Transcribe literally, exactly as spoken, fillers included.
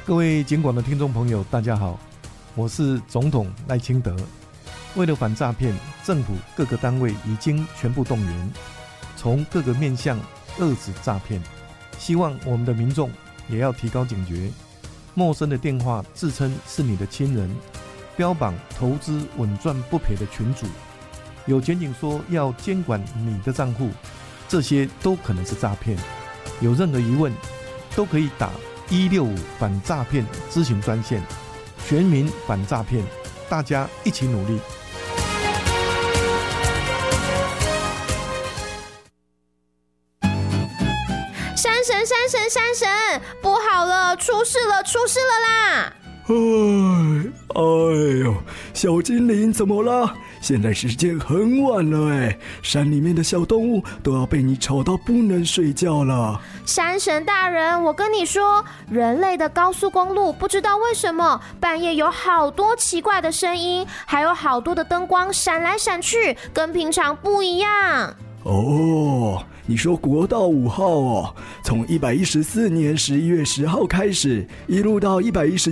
各位警广的听众朋友大家好，我是总统赖清德。为了反诈骗，政府各个单位已经全部动员，从各个面向遏止诈骗。希望我们的民众也要提高警觉，陌生的电话自称是你的亲人，标榜投资稳赚不赔的群组，有检警说要监管你的账户，这些都可能是诈骗。有任何疑问都可以打一六五反诈骗咨询专线，全民反诈骗，大家一起努力。 山神山神山神，不好了，出事了出事了啦！ 哎哎呦，小精灵怎么了？现在时间很晚了哎，山里面的小动物都要被你吵到不能睡觉了。 山神大人，我跟你说，人类的高速公路不知道为什么半夜有好多奇怪的声音，还有好多的灯光闪来闪去，跟平常不一样。 哦，你说国道五号哦，从一百一十四年十一月十号开始，一路到一百一十